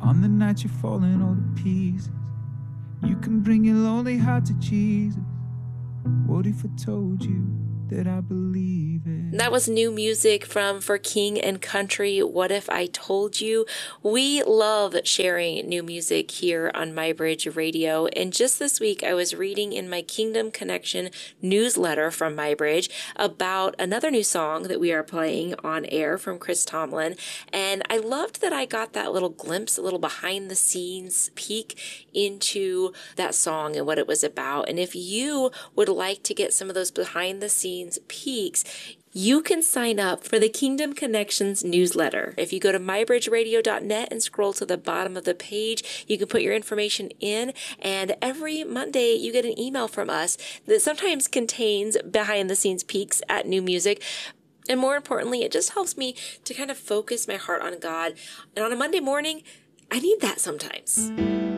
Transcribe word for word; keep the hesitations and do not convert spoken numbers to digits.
On the night you're falling all to pieces, you can bring your lonely heart to Jesus. What if I told you that I believe it? That was new music from For King and Country, What If I Told You? We love sharing new music here on MyBridge Radio. And just this week, I was reading in my Kingdom Connection newsletter from MyBridge about another new song that we are playing on air from Chris Tomlin. And I loved that I got that little glimpse, a little behind the scenes peek into that song and what it was about. And if you would like to get some of those behind the scenes peeks, you can sign up for the Kingdom Connections newsletter. If you go to my bridge radio dot net and scroll to the bottom of the page, you can put your information in, and every Monday you get an email from us that sometimes contains behind-the-scenes peeks at new music. And more importantly, it just helps me to kind of focus my heart on God. And on a Monday morning, I need that sometimes.